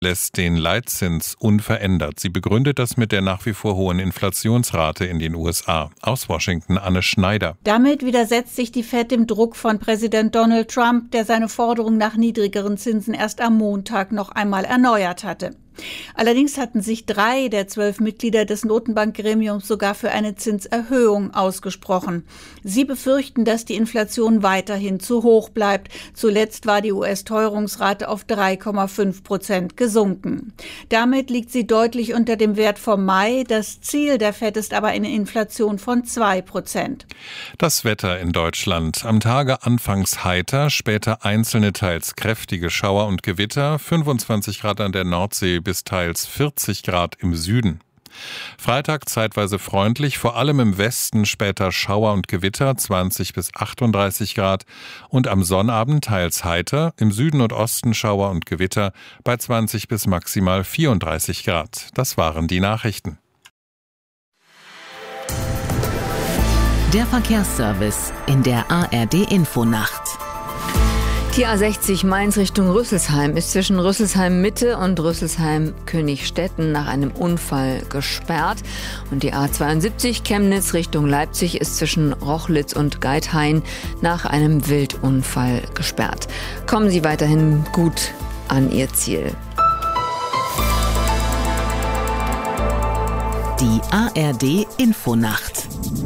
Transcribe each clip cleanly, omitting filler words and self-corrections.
lässt den Leitzins unverändert. Sie begründet das mit der nach wie vor hohen Inflationsrate in den USA. Aus Washington Anne Schneider. Damit widersetzt sich die Fed dem Druck von Präsident Donald Trump, der seine Forderung nach niedrigeren Zinsen erst am Montag noch einmal erneuert hatte. Allerdings hatten sich 3 der 12 Mitglieder des Notenbankgremiums sogar für eine Zinserhöhung ausgesprochen. Sie befürchten, dass die Inflation weiterhin zu hoch bleibt. Zuletzt war die US-Teuerungsrate auf 3,5% gesunken. Damit liegt sie deutlich unter dem Wert vom Mai. Das Ziel der FED ist aber eine Inflation von 2%. Das Wetter in Deutschland. Am Tage anfangs heiter, später einzelne teils kräftige Schauer und Gewitter, 25 Grad an der Nordsee bis teils 40 Grad im Süden. Freitag zeitweise freundlich, vor allem im Westen, später Schauer und Gewitter, 20 bis 38 Grad. Und am Sonnabend teils heiter, im Süden und Osten Schauer und Gewitter bei 20 bis maximal 34 Grad. Das waren die Nachrichten. Der Verkehrsservice in der ARD-Infonacht. Die A60 Mainz Richtung Rüsselsheim ist zwischen Rüsselsheim Mitte und Rüsselsheim Königstetten nach einem Unfall gesperrt. Und die A72 Chemnitz Richtung Leipzig ist zwischen Rochlitz und Geithain nach einem Wildunfall gesperrt. Kommen Sie weiterhin gut an Ihr Ziel. Die ARD-Infonacht.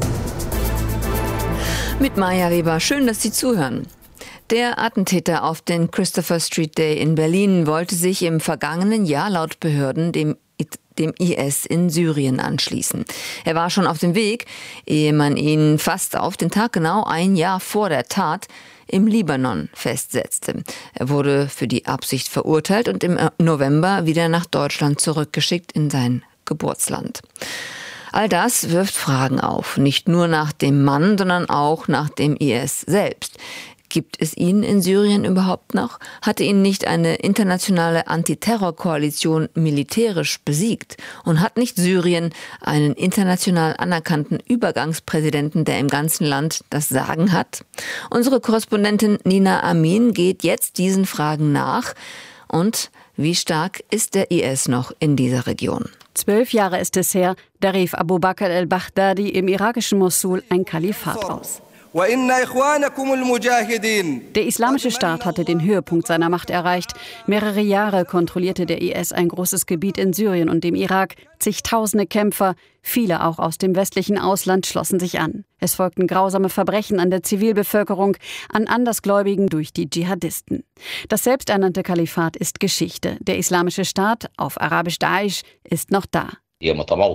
Mit Maja Reber, schön, dass Sie zuhören. Der Attentäter auf den Christopher Street Day in Berlin wollte sich im vergangenen Jahr laut Behörden dem IS in Syrien anschließen. Er war schon auf dem Weg, ehe man ihn fast auf den Tag genau ein Jahr vor der Tat im Libanon festsetzte. Er wurde für die Absicht verurteilt und im November wieder nach Deutschland zurückgeschickt in sein Geburtsland. All das wirft Fragen auf, nicht nur nach dem Mann, sondern auch nach dem IS selbst. Gibt es ihn in Syrien überhaupt noch? Hatte ihn nicht eine internationale Antiterrorkoalition militärisch besiegt? Und hat nicht Syrien einen international anerkannten Übergangspräsidenten, der im ganzen Land das Sagen hat? Unsere Korrespondentin Nina Amin geht jetzt diesen Fragen nach. Und wie stark ist der IS noch in dieser Region? 12 Jahre ist es her, da rief Abu Bakr al-Baghdadi im irakischen Mosul ein Kalifat aus. Der Islamische Staat hatte den Höhepunkt seiner Macht erreicht. Mehrere Jahre kontrollierte der IS ein großes Gebiet in Syrien und dem Irak. Zigtausende Kämpfer, viele auch aus dem westlichen Ausland, schlossen sich an. Es folgten grausame Verbrechen an der Zivilbevölkerung, an Andersgläubigen durch die Dschihadisten. Das selbsternannte Kalifat ist Geschichte. Der Islamische Staat, auf Arabisch Daesh, ist noch da. Sie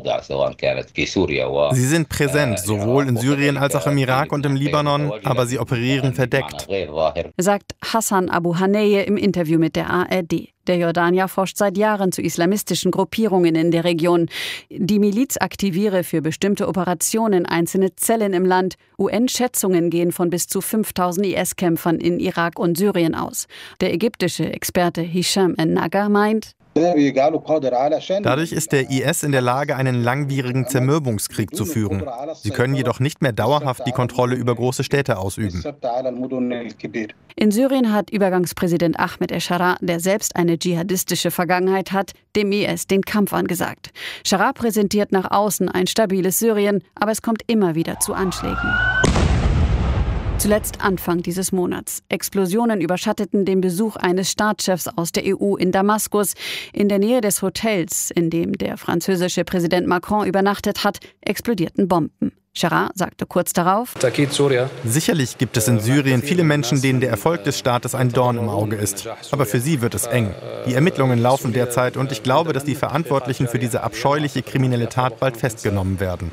sind präsent, sowohl in Syrien als auch im Irak und im Libanon, aber sie operieren verdeckt, sagt Hassan Abu Haneye im Interview mit der ARD. Der Jordanier forscht seit Jahren zu islamistischen Gruppierungen in der Region. Die Miliz aktiviere für bestimmte Operationen einzelne Zellen im Land. UN-Schätzungen gehen von bis zu 5000 IS-Kämpfern in Irak und Syrien aus. Der ägyptische Experte Hisham en-Naga meint, dadurch ist der IS in der Lage, einen langwierigen Zermürbungskrieg zu führen. Sie können jedoch nicht mehr dauerhaft die Kontrolle über große Städte ausüben. In Syrien hat Übergangspräsident Ahmed Eshara, der selbst eine dschihadistische Vergangenheit hat, dem IS den Kampf angesagt. Eshara präsentiert nach außen ein stabiles Syrien, aber es kommt immer wieder zu Anschlägen. Zuletzt Anfang dieses Monats. Explosionen überschatteten den Besuch eines Staatschefs aus der EU in Damaskus. In der Nähe des Hotels, in dem der französische Präsident Macron übernachtet hat, explodierten Bomben. Eshara sagte kurz darauf: Sicherlich gibt es in Syrien viele Menschen, denen der Erfolg des Staates ein Dorn im Auge ist. Aber für sie wird es eng. Die Ermittlungen laufen derzeit und ich glaube, dass die Verantwortlichen für diese abscheuliche kriminelle Tat bald festgenommen werden.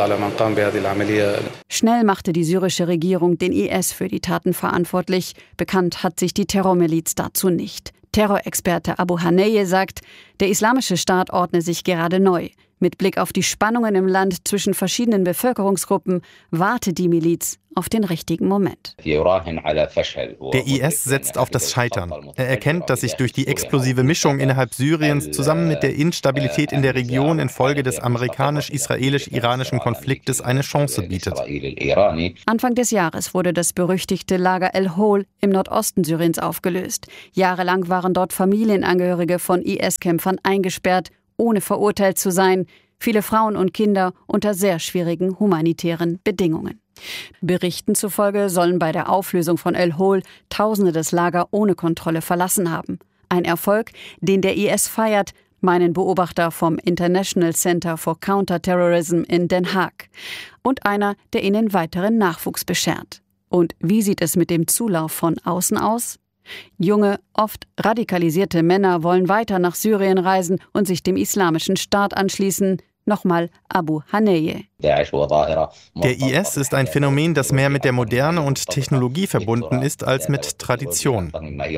Schnell machte die syrische Regierung den IS für die Taten verantwortlich. Bekannt hat sich die Terrormiliz dazu nicht. Terrorexperte Abu Haneye sagt, der Islamische Staat ordne sich gerade neu. Mit Blick auf die Spannungen im Land zwischen verschiedenen Bevölkerungsgruppen warte die Miliz auf den richtigen Moment. Der IS setzt auf das Scheitern. Er erkennt, dass sich durch die explosive Mischung innerhalb Syriens zusammen mit der Instabilität in der Region infolge des amerikanisch-israelisch-iranischen Konfliktes eine Chance bietet. Anfang des Jahres wurde das berüchtigte Lager El-Hol im Nordosten Syriens aufgelöst. Jahrelang waren dort Familienangehörige von IS-Kämpfern eingesperrt, ohne verurteilt zu sein. Viele Frauen und Kinder unter sehr schwierigen humanitären Bedingungen. Berichten zufolge sollen bei der Auflösung von El-Hol Tausende das Lager ohne Kontrolle verlassen haben. Ein Erfolg, den der IS feiert, meinen Beobachter vom International Center for Counterterrorism in Den Haag. Und einer, der ihnen weiteren Nachwuchs beschert. Und wie sieht es mit dem Zulauf von außen aus? Junge, oft radikalisierte Männer wollen weiter nach Syrien reisen und sich dem Islamischen Staat anschließen. Nochmal Abu Haneye. Der IS ist ein Phänomen, das mehr mit der Moderne und Technologie verbunden ist als mit Tradition.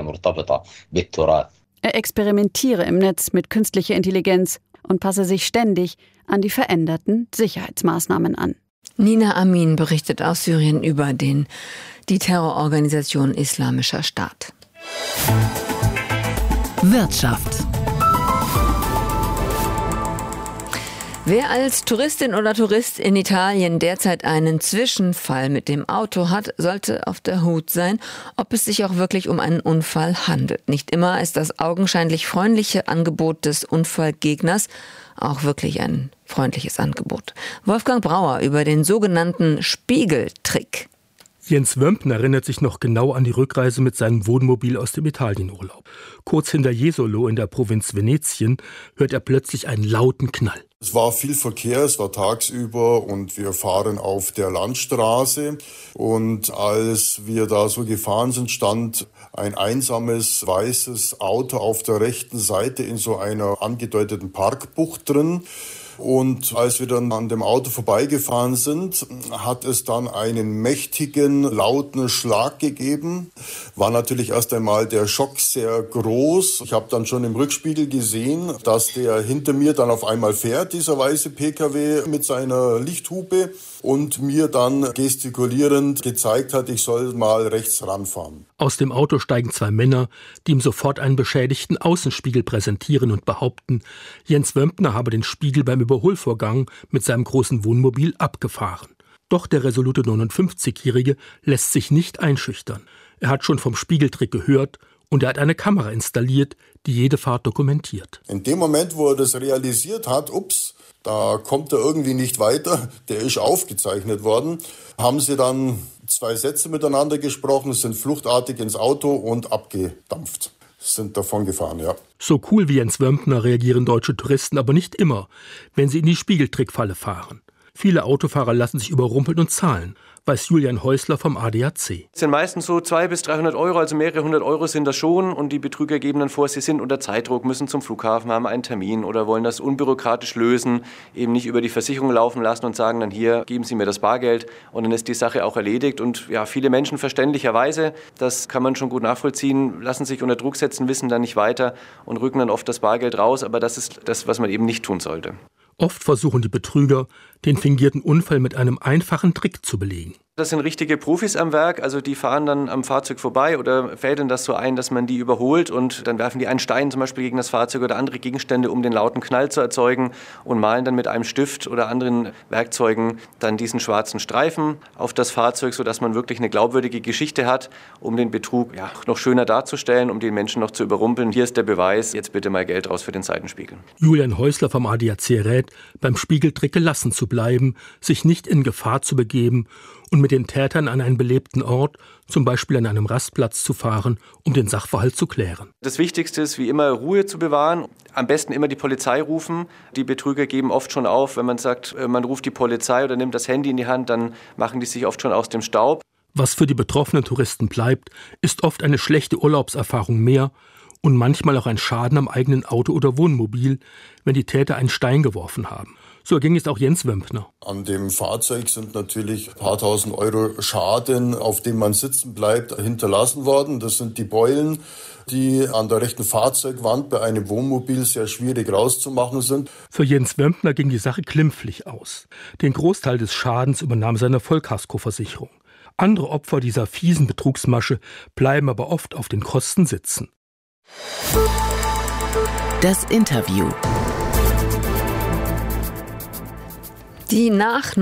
Er experimentiere im Netz mit künstlicher Intelligenz und passe sich ständig an die veränderten Sicherheitsmaßnahmen an. Nina Amin berichtet aus Syrien über die Terrororganisation Islamischer Staat. Wirtschaft. Wer als Touristin oder Tourist in Italien derzeit einen Zwischenfall mit dem Auto hat, sollte auf der Hut sein, ob es sich auch wirklich um einen Unfall handelt. Nicht immer ist das augenscheinlich freundliche Angebot des Unfallgegners auch wirklich ein freundliches Angebot. Wolfgang Brauer über den sogenannten Spiegeltrick. Jens Wömpner erinnert sich noch genau an die Rückreise mit seinem Wohnmobil aus dem Italienurlaub. Kurz hinter Jesolo in der Provinz Venetien hört er plötzlich einen lauten Knall. Es war viel Verkehr, es war tagsüber und wir fahren auf der Landstraße. Und als wir da so gefahren sind, stand ein einsames weißes Auto auf der rechten Seite in so einer angedeuteten Parkbucht drin. Und als wir dann an dem Auto vorbeigefahren sind, hat es dann einen mächtigen, lauten Schlag gegeben. War natürlich erst einmal der Schock sehr groß. Ich habe dann schon im Rückspiegel gesehen, dass der hinter mir dann auf einmal fährt, dieser weiße PKW mit seiner Lichthupe, und mir dann gestikulierend gezeigt hat, ich soll mal rechts ranfahren. Aus dem Auto steigen zwei Männer, die ihm sofort einen beschädigten Außenspiegel präsentieren und behaupten, Jens Wömpner habe den Spiegel beim Überholvorgang mit seinem großen Wohnmobil abgefahren. Doch der resolute 59-Jährige lässt sich nicht einschüchtern. Er hat schon vom Spiegeltrick gehört und er hat eine Kamera installiert, die jede Fahrt dokumentiert. In dem Moment, wo er das realisiert hat, ups, da kommt er irgendwie nicht weiter, der ist aufgezeichnet worden, haben sie dann 2 Sätze miteinander gesprochen, sind fluchtartig ins Auto und abgedampft. Sind davon gefahren, ja. So cool wie Jens Wömpner reagieren deutsche Touristen aber nicht immer, wenn sie in die Spiegeltrickfalle fahren. Viele Autofahrer lassen sich überrumpeln und zahlen, weiß Julian Häusler vom ADAC. Es sind meistens so 200 bis 300 Euro, also mehrere hundert Euro sind das schon. Und die Betrüger geben dann vor, sie sind unter Zeitdruck, müssen zum Flughafen, haben einen Termin oder wollen das unbürokratisch lösen, eben nicht über die Versicherung laufen lassen und sagen dann, hier, geben Sie mir das Bargeld, und dann ist die Sache auch erledigt. Und ja, viele Menschen verständlicherweise, das kann man schon gut nachvollziehen, lassen sich unter Druck setzen, wissen dann nicht weiter und rücken dann oft das Bargeld raus. Aber das ist das, was man eben nicht tun sollte. Oft versuchen die Betrüger, den fingierten Unfall mit einem einfachen Trick zu belegen. Das sind richtige Profis am Werk, also die fahren dann am Fahrzeug vorbei oder fädeln das so ein, dass man die überholt, und dann werfen die einen Stein zum Beispiel gegen das Fahrzeug oder andere Gegenstände, um den lauten Knall zu erzeugen, und malen dann mit einem Stift oder anderen Werkzeugen dann diesen schwarzen Streifen auf das Fahrzeug, sodass man wirklich eine glaubwürdige Geschichte hat, um den Betrug noch schöner darzustellen, um den Menschen noch zu überrumpeln. Hier ist der Beweis, jetzt bitte mal Geld raus für den Seitenspiegel. Julian Häusler vom ADAC rät, beim Spiegeltrick gelassen zu bleiben, sich nicht in Gefahr zu begeben und mit den Tätern an einen belebten Ort, zum Beispiel an einem Rastplatz, zu fahren, um den Sachverhalt zu klären. Das Wichtigste ist, wie immer, Ruhe zu bewahren. Am besten immer die Polizei rufen. Die Betrüger geben oft schon auf, wenn man sagt, man ruft die Polizei oder nimmt das Handy in die Hand, dann machen die sich oft schon aus dem Staub. Was für die betroffenen Touristen bleibt, ist oft eine schlechte Urlaubserfahrung mehr und manchmal auch ein Schaden am eigenen Auto oder Wohnmobil, wenn die Täter einen Stein geworfen haben. So erging es auch Jens Wömpner. An dem Fahrzeug sind natürlich ein paar tausend Euro Schaden, auf dem man sitzen bleibt, hinterlassen worden. Das sind die Beulen, die an der rechten Fahrzeugwand bei einem Wohnmobil sehr schwierig rauszumachen sind. Für Jens Wömpner ging die Sache glimpflich aus. Den Großteil des Schadens übernahm seine Vollkaskoversicherung. Andere Opfer dieser fiesen Betrugsmasche bleiben aber oft auf den Kosten sitzen. Das Interview. Die nach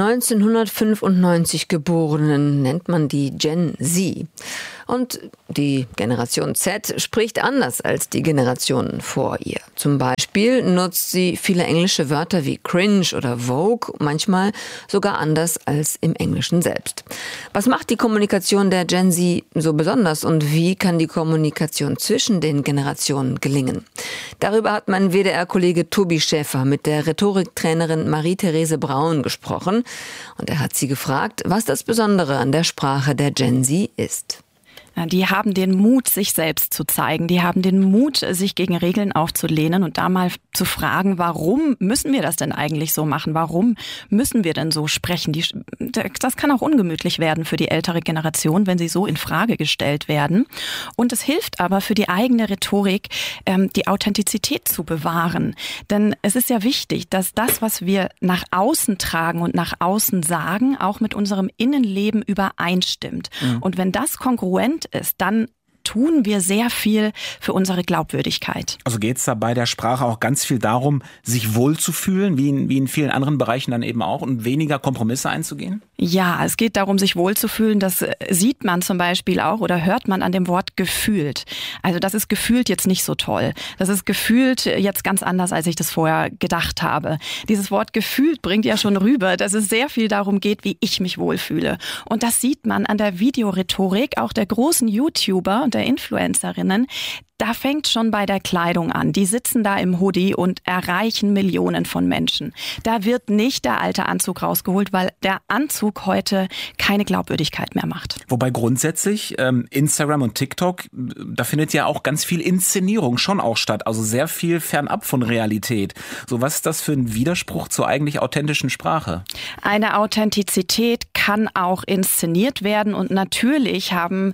1995 Geborenen nennt man die Gen Z. Und die Generation Z spricht anders als die Generationen vor ihr. Zum Beispiel nutzt sie viele englische Wörter wie cringe oder Vogue, manchmal sogar anders als im Englischen selbst. Was macht die Kommunikation der Gen Z so besonders und wie kann die Kommunikation zwischen den Generationen gelingen? Darüber hat mein WDR-Kollege Tobi Schäfer mit der Rhetoriktrainerin Marie-Therese Braun gesprochen. Und er hat sie gefragt, was das Besondere an der Sprache der Gen Z ist. Die haben den Mut, sich selbst zu zeigen. Die haben den Mut, sich gegen Regeln aufzulehnen und da mal zu fragen, warum müssen wir das denn eigentlich so machen? Warum müssen wir denn so sprechen? Das kann auch ungemütlich werden für die ältere Generation, wenn sie so in Frage gestellt werden. Und es hilft aber für die eigene Rhetorik, die Authentizität zu bewahren. Denn es ist ja wichtig, dass das, was wir nach außen tragen und nach außen sagen, auch mit unserem Innenleben übereinstimmt. Mhm. Und wenn das kongruent ist, dann tun wir sehr viel für unsere Glaubwürdigkeit. Also geht es da bei der Sprache auch ganz viel darum, sich wohlzufühlen, wie in vielen anderen Bereichen dann eben auch, und weniger Kompromisse einzugehen? Ja, es geht darum, sich wohlzufühlen. Das sieht man zum Beispiel auch oder hört man an dem Wort gefühlt. Also das ist gefühlt jetzt nicht so toll. Das ist gefühlt jetzt ganz anders, als ich das vorher gedacht habe. Dieses Wort gefühlt bringt ja schon rüber, dass es sehr viel darum geht, wie ich mich wohlfühle. Und das sieht man an der Videorhetorik auch der großen YouTuber und der Influencerinnen. Da fängt schon bei der Kleidung an. Die sitzen da im Hoodie und erreichen Millionen von Menschen. Da wird nicht der alte Anzug rausgeholt, weil der Anzug heute keine Glaubwürdigkeit mehr macht. Wobei grundsätzlich Instagram und TikTok, da findet ja auch ganz viel Inszenierung schon auch statt. Also sehr viel fernab von Realität. So, was ist das für ein Widerspruch zur eigentlich authentischen Sprache? Eine Authentizität kann auch inszeniert werden. Und natürlich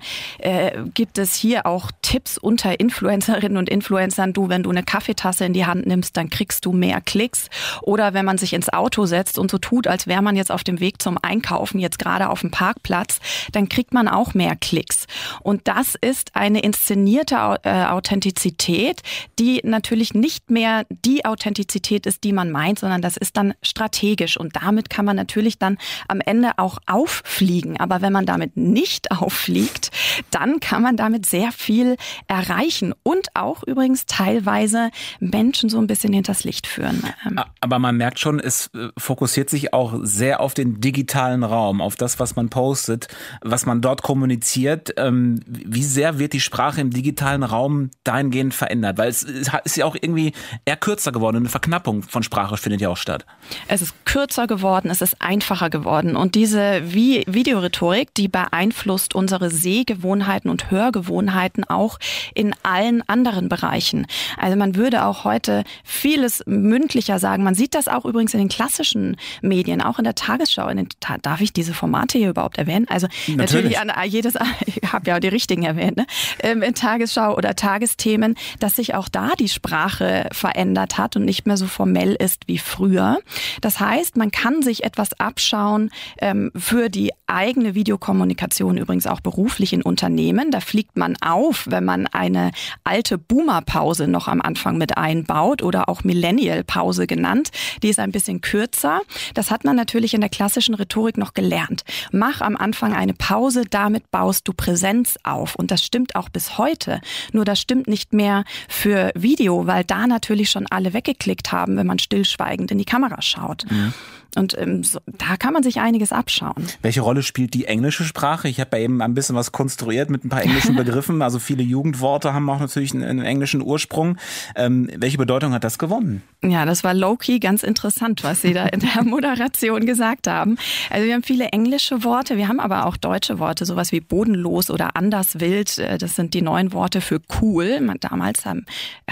gibt es hier auch Tipps unter Influencerinnen und Influencern, wenn du eine Kaffeetasse in die Hand nimmst, dann kriegst du mehr Klicks. Oder wenn man sich ins Auto setzt und so tut, als wäre man jetzt auf dem Weg zum Einkaufen, jetzt gerade auf dem Parkplatz, dann kriegt man auch mehr Klicks. Und das ist eine inszenierte Authentizität, die natürlich nicht mehr die Authentizität ist, die man meint, sondern das ist dann strategisch. Und damit kann man natürlich dann am Ende auch auffliegen. Aber wenn man damit nicht auffliegt, dann kann man damit sehr viel erreichen und auch übrigens teilweise Menschen so ein bisschen hinters Licht führen. Aber man merkt schon, es fokussiert sich auch sehr auf den digitalen Raum, auf das, was man postet, was man dort kommuniziert. Wie sehr wird die Sprache im digitalen Raum dahingehend verändert? Weil es ist ja auch irgendwie eher kürzer geworden. Eine Verknappung von Sprache findet ja auch statt. Es ist kürzer geworden, es ist einfacher geworden. Und diese Videorhetorik, die beeinflusst unsere Sehgewohnheiten und Hörgewohnheiten auch in allen anderen Bereichen. Also man würde auch heute vieles mündlicher sagen. Man sieht das auch übrigens in den klassischen Medien, auch in der Tagesschau. Darf ich diese Formate hier überhaupt erwähnen? Also natürlich an jedes, ich habe ja auch die richtigen erwähnt, ne? In Tagesschau oder Tagesthemen, dass sich auch da die Sprache verändert hat und nicht mehr so formell ist wie früher. Das heißt, man kann sich etwas abschauen für die eigene Videokommunikation, übrigens auch beruflich in Unternehmen. Da fliegt man auf, wenn man eine alte Boomer-Pause noch am Anfang mit einbaut oder auch Millennial-Pause genannt. Die ist ein bisschen kürzer. Das hat man natürlich in der klassischen Rhetorik noch gelernt. Mach am Anfang eine Pause, damit baust du Präsenz auf. Und das stimmt auch bis heute. Nur das stimmt nicht mehr für Video, weil da natürlich schon alle weggeklickt haben, wenn man stillschweigend in die Kamera schaut. Mhm. Und da kann man sich einiges abschauen. Welche Rolle spielt die englische Sprache? Ich habe ja eben ein bisschen was konstruiert mit ein paar englischen Begriffen. Also viele Jugendworte haben auch natürlich einen englischen Ursprung. Welche Bedeutung hat das gewonnen? Ja, das war low-key ganz interessant, was Sie da in der Moderation gesagt haben. Also wir haben viele englische Worte, wir haben aber auch deutsche Worte, sowas wie bodenlos oder anders wild. Das sind die neuen Worte für cool. Damals haben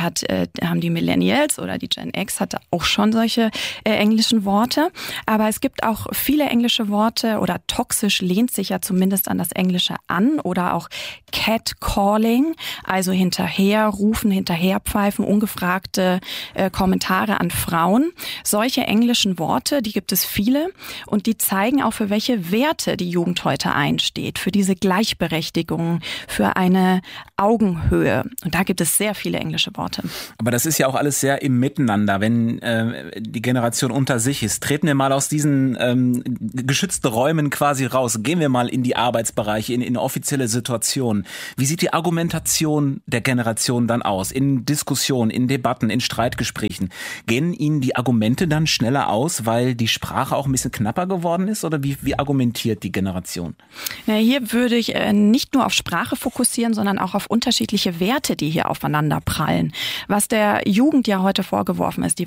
die Millennials oder die Gen X hatte auch schon solche englischen Worte. Aber es gibt auch viele englische Worte oder toxisch lehnt sich ja zumindest an das Englische an oder auch Catcalling, also hinterherrufen, hinterherpfeifen, ungefragte Kommentare an Frauen. Solche englischen Worte, die gibt es viele und die zeigen auch, für welche Werte die Jugend heute einsteht. Für diese Gleichberechtigung, für eine Augenhöhe. Und da gibt es sehr viele englische Worte. Aber das ist ja auch alles sehr im Miteinander, wenn die Generation unter sich ist. Treten wir mal aus diesen geschützten Räumen quasi raus. Gehen wir mal in die Arbeitsbereiche, in offizielle Situationen. Wie sieht die Argumentation der Generation dann aus? In Diskussionen, in Debatten, in Streitgesprächen. Gehen Ihnen die Argumente dann schneller aus, weil die Sprache auch ein bisschen knapper geworden ist? Oder wie argumentiert die Generation? Ja, hier würde ich nicht nur auf Sprache fokussieren, sondern auch auf unterschiedliche Werte, die hier aufeinander prallen. Was der Jugend ja heute vorgeworfen wird,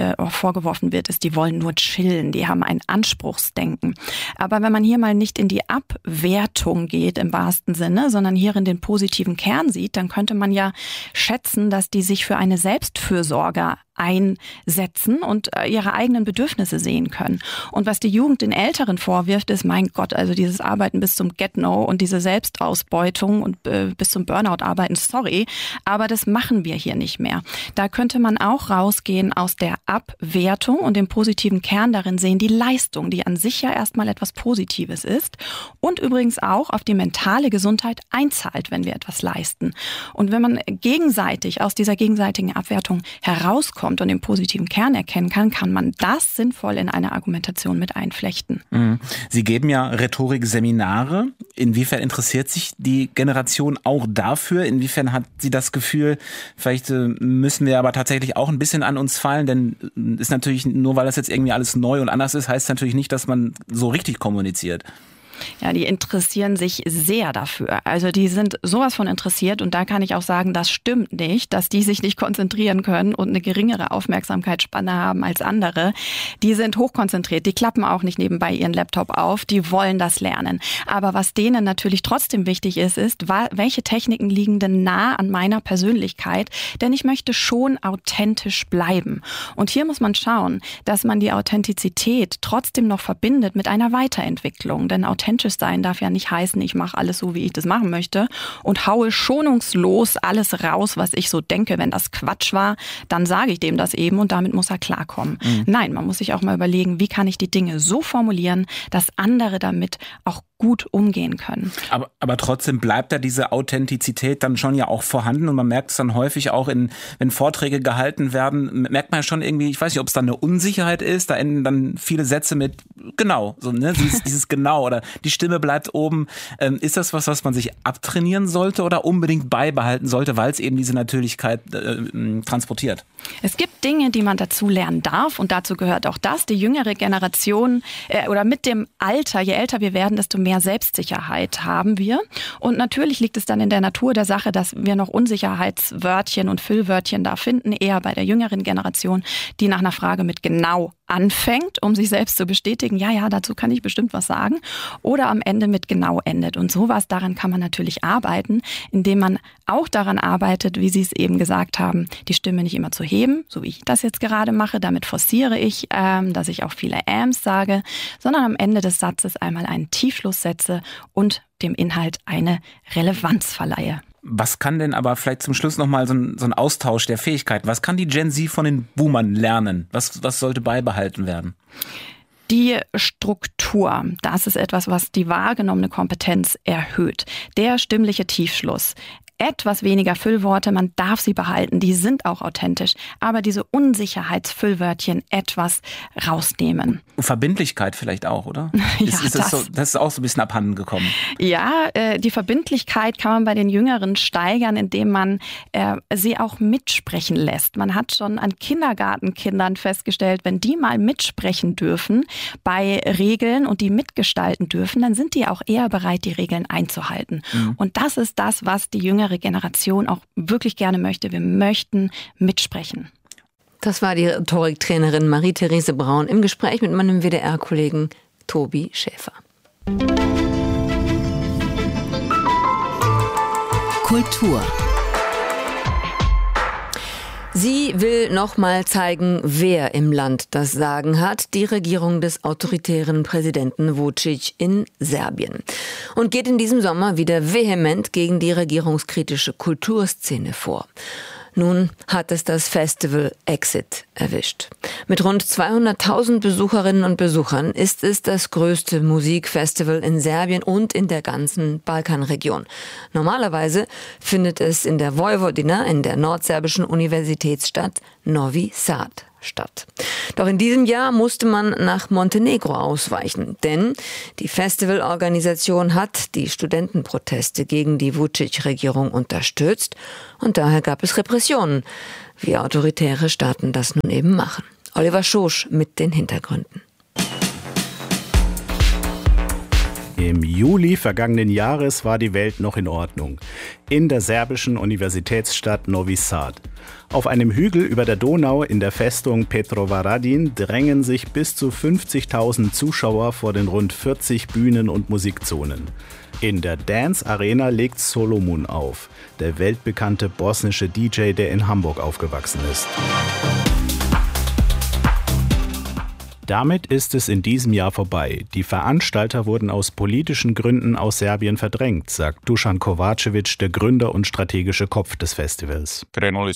die wollen nur chillen, die haben ein Anspruchsdenken. Aber wenn man hier mal nicht in die Abwertung geht im wahrsten Sinne, sondern hier in den positiven Kern sieht, dann könnte man ja schätzen, dass die sich für eine Selbstfürsorge einsetzen und ihre eigenen Bedürfnisse sehen können. Und was die Jugend den Älteren vorwirft, ist, mein Gott, also dieses Arbeiten bis zum Get-No und diese Selbstausbeutung und bis zum Burnout arbeiten, sorry, aber das machen wir hier nicht mehr. Da könnte man auch rausgehen aus der Abwertung und dem positiven Kern darin sehen, die Leistung, die an sich ja erstmal etwas Positives ist und übrigens auch auf die mentale Gesundheit einzahlt, wenn wir etwas leisten. Und wenn man gegenseitig aus dieser gegenseitigen Abwertung herauskommt und den positiven Kern erkennen kann, kann man das sinnvoll in eine Argumentation mit einflechten. Sie geben ja Rhetorik-Seminare. Inwiefern interessiert sich die Generation auch dafür? Inwiefern hat sie das Gefühl, vielleicht müssen wir aber tatsächlich auch ein bisschen an uns fallen, denn ist natürlich, nur weil das jetzt irgendwie alles neu und anders ist, heißt natürlich nicht, dass man so richtig kommuniziert. Ja, die interessieren sich sehr dafür. Also die sind sowas von interessiert und da kann ich auch sagen, das stimmt nicht, dass die sich nicht konzentrieren können und eine geringere Aufmerksamkeitsspanne haben als andere. Die sind hochkonzentriert, die klappen auch nicht nebenbei ihren Laptop auf, die wollen das lernen. Aber was denen natürlich trotzdem wichtig ist, welche Techniken liegen denn nah an meiner Persönlichkeit? Denn ich möchte schon authentisch bleiben. Und hier muss man schauen, dass man die Authentizität trotzdem noch verbindet mit einer Weiterentwicklung. Denn authentisch sein darf ja nicht heißen, ich mache alles so, wie ich das machen möchte und haue schonungslos alles raus, was ich so denke. Wenn das Quatsch war, dann sage ich dem das eben und damit muss er klarkommen. Nein, man muss sich auch mal überlegen, wie kann ich die Dinge so formulieren, dass andere damit auch gut umgehen können. Aber trotzdem bleibt da diese Authentizität dann schon ja auch vorhanden und man merkt es dann häufig auch, wenn Vorträge gehalten werden, merkt man ja schon irgendwie, ich weiß nicht, ob es dann eine Unsicherheit ist, da enden dann viele Sätze mit genau, so, ne, dieses genau oder die Stimme bleibt oben. Ist das was man sich abtrainieren sollte oder unbedingt beibehalten sollte, weil es eben diese Natürlichkeit transportiert? Es gibt Dinge, die man dazu lernen darf und dazu gehört auch das. Die jüngere Generation oder mit dem Alter, je älter wir werden, desto mehr Selbstsicherheit haben wir. Und natürlich liegt es dann in der Natur der Sache, dass wir noch Unsicherheitswörtchen und Füllwörtchen da finden, eher bei der jüngeren Generation, die nach einer Frage mit genau anfängt, um sich selbst zu bestätigen, ja, dazu kann ich bestimmt was sagen, oder am Ende mit genau endet. Und sowas, daran kann man natürlich arbeiten, indem man auch daran arbeitet, wie Sie es eben gesagt haben, die Stimme nicht immer zu heben, so wie ich das jetzt gerade mache. Damit forciere ich, dass ich auch viele Ams sage, sondern am Ende des Satzes einmal einen Tiefschluss setze und dem Inhalt eine Relevanz verleihe. Was kann denn aber vielleicht zum Schluss nochmal so ein Austausch der Fähigkeiten, was kann die Gen Z von den Boomern lernen? Was sollte beibehalten werden? Die Struktur, das ist etwas, was die wahrgenommene Kompetenz erhöht. Der stimmliche Tiefschluss. Etwas weniger Füllworte, man darf sie behalten, die sind auch authentisch, aber diese Unsicherheitsfüllwörtchen etwas rausnehmen. Verbindlichkeit vielleicht auch, oder? Ja, das ist auch so ein bisschen abhanden gekommen. Ja, die Verbindlichkeit kann man bei den Jüngeren steigern, indem man sie auch mitsprechen lässt. Man hat schon an Kindergartenkindern festgestellt, wenn die mal mitsprechen dürfen bei Regeln und die mitgestalten dürfen, dann sind die auch eher bereit, die Regeln einzuhalten. Und das ist das, was die jüngere Generation auch wirklich gerne möchte. Wir möchten mitsprechen. Das war die Rhetoriktrainerin Marie-Therese Braun im Gespräch mit meinem WDR-Kollegen Tobi Schäfer. Kultur. Sie will noch mal zeigen, wer im Land das Sagen hat, die Regierung des autoritären Präsidenten Vučić in Serbien. Und geht in diesem Sommer wieder vehement gegen die regierungskritische Kulturszene vor. Nun hat es das Festival Exit erwischt. Mit rund 200.000 Besucherinnen und Besuchern ist es das größte Musikfestival in Serbien und in der ganzen Balkanregion. Normalerweise findet es in der Vojvodina, in der nordserbischen Universitätsstadt Novi Sad, statt. Doch in diesem Jahr musste man nach Montenegro ausweichen, denn die Festivalorganisation hat die Studentenproteste gegen die Vučić-Regierung unterstützt und daher gab es Repressionen, wie autoritäre Staaten das nun eben machen. Oliver Schosch mit den Hintergründen. Im Juli vergangenen Jahres war die Welt noch in Ordnung. In der serbischen Universitätsstadt Novi Sad. Auf einem Hügel über der Donau in der Festung Petrovaradin drängen sich bis zu 50.000 Zuschauer vor den rund 40 Bühnen und Musikzonen. In der Dance Arena legt Solomon auf, der weltbekannte bosnische DJ, der in Hamburg aufgewachsen ist. Damit ist es in diesem Jahr vorbei. Die Veranstalter wurden aus politischen Gründen aus Serbien verdrängt, sagt Dušan Kovačević, der Gründer und strategische Kopf des Festivals.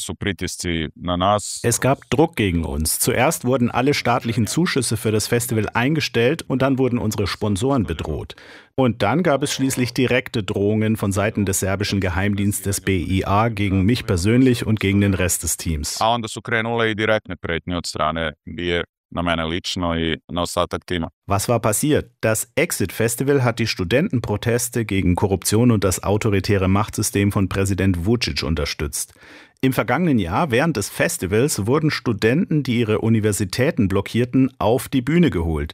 Es gab Druck gegen uns. Zuerst wurden alle staatlichen Zuschüsse für das Festival eingestellt und dann wurden unsere Sponsoren bedroht. Und dann gab es schließlich direkte Drohungen von Seiten des serbischen Geheimdienstes BIA gegen mich persönlich und gegen den Rest des Teams. Was war passiert? Das Exit Festival hat die Studentenproteste gegen Korruption und das autoritäre Machtsystem von Präsident Vučić unterstützt. Im vergangenen Jahr, während des Festivals, wurden Studenten, die ihre Universitäten blockierten, auf die Bühne geholt.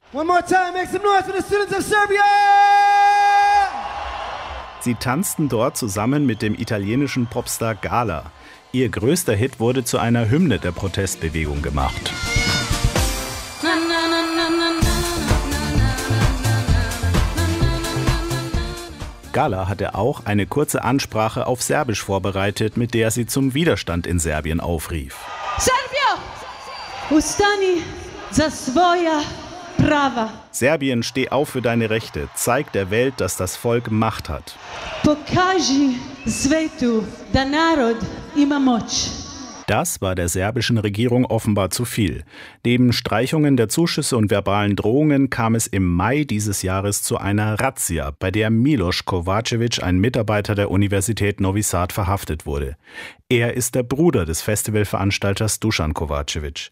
Sie tanzten dort zusammen mit dem italienischen Popstar Gala. Ihr größter Hit wurde zu einer Hymne der Protestbewegung gemacht. Gala hatte auch eine kurze Ansprache auf Serbisch vorbereitet, mit der sie zum Widerstand in Serbien aufrief. Serbia! Ustani za svoja prava. Serbien, steh auf für deine Rechte. Zeig der Welt, dass das Volk Macht hat. Pokaži svetu da narod ima moć. Das war der serbischen Regierung offenbar zu viel. Neben Streichungen der Zuschüsse und verbalen Drohungen kam es im Mai dieses Jahres zu einer Razzia, bei der Miloš Kovačević, ein Mitarbeiter der Universität Novi Sad, verhaftet wurde. Er ist der Bruder des Festivalveranstalters Dušan Kovačević.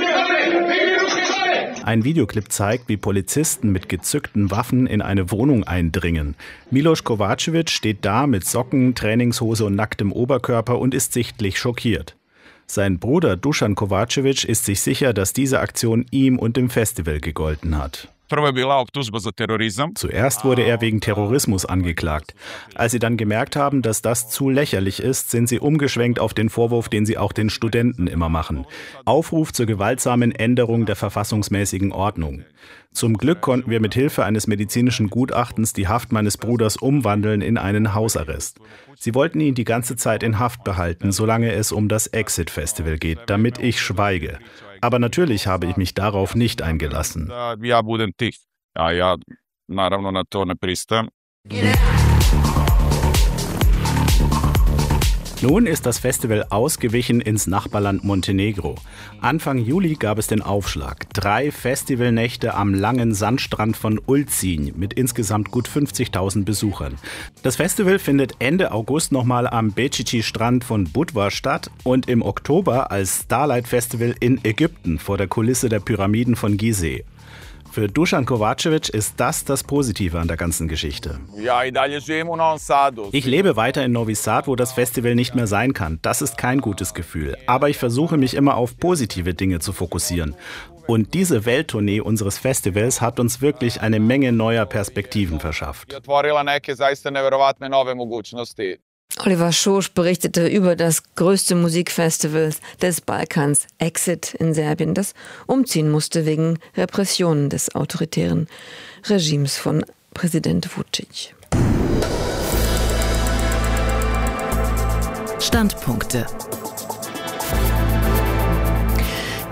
Ein Videoclip zeigt, wie Polizisten mit gezückten Waffen in eine Wohnung eindringen. Miloš Kovačević steht da mit Socken, Trainingshose und nacktem Oberkörper und ist sichtlich schockiert. Sein Bruder Dušan Kovačević ist sich sicher, dass diese Aktion ihm und dem Festival gegolten hat. Zuerst wurde er wegen Terrorismus angeklagt. Als sie dann gemerkt haben, dass das zu lächerlich ist, sind sie umgeschwenkt auf den Vorwurf, den sie auch den Studenten immer machen. Aufruf zur gewaltsamen Änderung der verfassungsmäßigen Ordnung. Zum Glück konnten wir mit Hilfe eines medizinischen Gutachtens die Haft meines Bruders umwandeln in einen Hausarrest. Sie wollten ihn die ganze Zeit in Haft behalten, solange es um das Exit Festival geht, damit ich schweige. Aber natürlich habe ich mich darauf nicht eingelassen. Nun ist das Festival ausgewichen ins Nachbarland Montenegro. Anfang Juli gab es den Aufschlag. 3 Festivalnächte am langen Sandstrand von Ulcinj mit insgesamt gut 50.000 Besuchern. Das Festival findet Ende August nochmal am Bečići-Strand von Budva statt und im Oktober als Starlight Festival in Ägypten vor der Kulisse der Pyramiden von Gizeh. Für Dušan Kovačević ist das Positive an der ganzen Geschichte. Ich lebe weiter in Novi Sad, wo das Festival nicht mehr sein kann. Das ist kein gutes Gefühl. Aber ich versuche mich immer auf positive Dinge zu fokussieren. Und diese Welttournee unseres Festivals hat uns wirklich eine Menge neuer Perspektiven verschafft. Oliver Schosch berichtete über das größte Musikfestival des Balkans, Exit in Serbien, das umziehen musste wegen Repressionen des autoritären Regimes von Präsident Vučić. Standpunkte.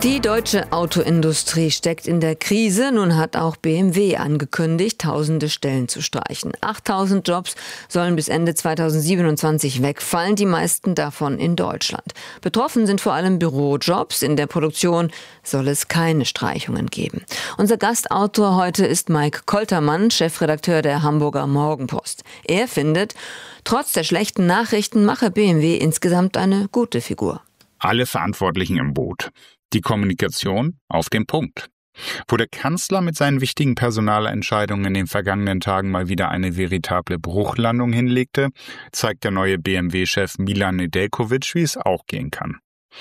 Die deutsche Autoindustrie steckt in der Krise. Nun hat auch BMW angekündigt, tausende Stellen zu streichen. 8.000 Jobs sollen bis Ende 2027 wegfallen, die meisten davon in Deutschland. Betroffen sind vor allem Bürojobs. In der Produktion soll es keine Streichungen geben. Unser Gastautor heute ist Mike Koltermann, Chefredakteur der Hamburger Morgenpost. Er findet, trotz der schlechten Nachrichten mache BMW insgesamt eine gute Figur. Alle Verantwortlichen im Boot. Die Kommunikation auf den Punkt. Wo der Kanzler mit seinen wichtigen Personalentscheidungen in den vergangenen Tagen mal wieder eine veritable Bruchlandung hinlegte, zeigt der neue BMW-Chef Milan Nedeljkovic, wie es auch gehen kann.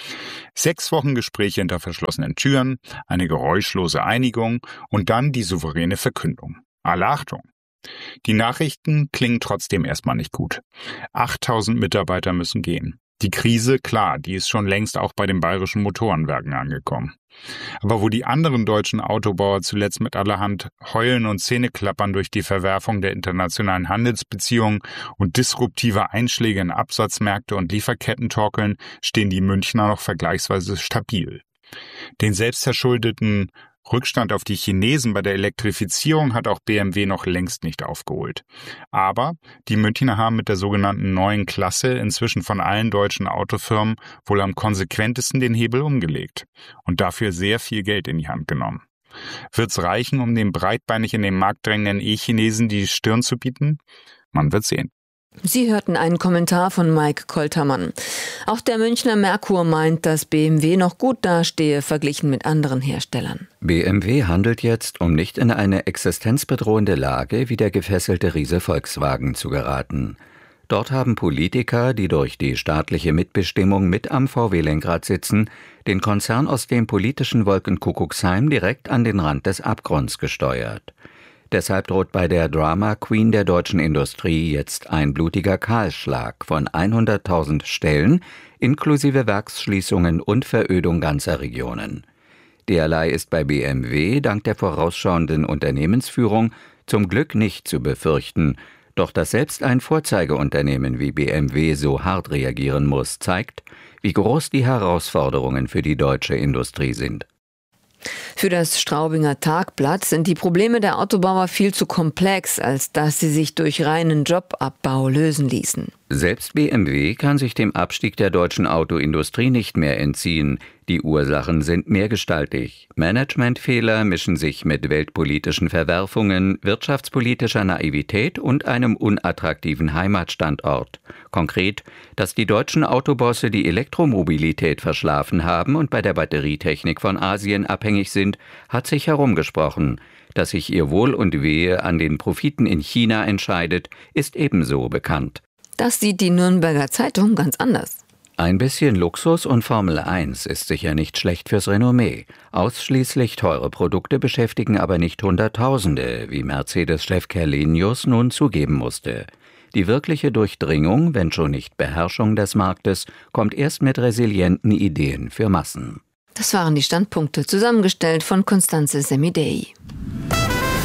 6 Wochen Gespräche hinter verschlossenen Türen, eine geräuschlose Einigung und dann die souveräne Verkündung. Alle Achtung! Die Nachrichten klingen trotzdem erstmal nicht gut. 8.000 Mitarbeiter müssen gehen. Die Krise, klar, die ist schon längst auch bei den bayerischen Motorenwerken angekommen. Aber wo die anderen deutschen Autobauer zuletzt mit allerhand Heulen und Zähneklappern durch die Verwerfung der internationalen Handelsbeziehungen und disruptive Einschläge in Absatzmärkte und Lieferketten torkeln, stehen die Münchner noch vergleichsweise stabil. Den selbstverschuldeten Rückstand auf die Chinesen bei der Elektrifizierung hat auch BMW noch längst nicht aufgeholt. Aber die Münchner haben mit der sogenannten neuen Klasse inzwischen von allen deutschen Autofirmen wohl am konsequentesten den Hebel umgelegt und dafür sehr viel Geld in die Hand genommen. Wird's reichen, um den breitbeinig in den Markt drängenden E-Chinesen die Stirn zu bieten? Man wird sehen. Sie hörten einen Kommentar von Mike Koltermann. Auch der Münchner Merkur meint, dass BMW noch gut dastehe, verglichen mit anderen Herstellern. BMW handelt jetzt, um nicht in eine existenzbedrohende Lage wie der gefesselte Riese Volkswagen zu geraten. Dort haben Politiker, die durch die staatliche Mitbestimmung mit am VW-Lenkrad sitzen, den Konzern aus dem politischen Wolkenkuckucksheim direkt an den Rand des Abgrunds gesteuert. Deshalb droht bei der Drama Queen der deutschen Industrie jetzt ein blutiger Kahlschlag von 100.000 Stellen, inklusive Werksschließungen und Verödung ganzer Regionen. Derlei ist bei BMW dank der vorausschauenden Unternehmensführung zum Glück nicht zu befürchten. Doch dass selbst ein Vorzeigeunternehmen wie BMW so hart reagieren muss, zeigt, wie groß die Herausforderungen für die deutsche Industrie sind. Für das Straubinger Tagblatt sind die Probleme der Autobauer viel zu komplex, als dass sie sich durch reinen Jobabbau lösen ließen. Selbst BMW kann sich dem Abstieg der deutschen Autoindustrie nicht mehr entziehen. Die Ursachen sind mehrgestaltig. Managementfehler mischen sich mit weltpolitischen Verwerfungen, wirtschaftspolitischer Naivität und einem unattraktiven Heimatstandort. Konkret, dass die deutschen Autobosse die Elektromobilität verschlafen haben und bei der Batterietechnik von Asien abhängig sind, hat sich herumgesprochen. Dass sich ihr Wohl und Wehe an den Profiten in China entscheidet, ist ebenso bekannt. Das sieht die Nürnberger Zeitung ganz anders. Ein bisschen Luxus und Formel 1 ist sicher nicht schlecht fürs Renommee. Ausschließlich teure Produkte beschäftigen aber nicht Hunderttausende, wie Mercedes-Chef Kerlenius nun zugeben musste. Die wirkliche Durchdringung, wenn schon nicht Beherrschung des Marktes, kommt erst mit resilienten Ideen für Massen. Das waren die Standpunkte, zusammengestellt von Constanze Semidey.